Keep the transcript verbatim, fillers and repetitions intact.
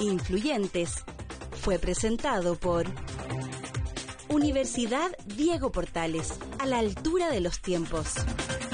influyentes. Fue presentado por Universidad Diego Portales, a la altura de los tiempos.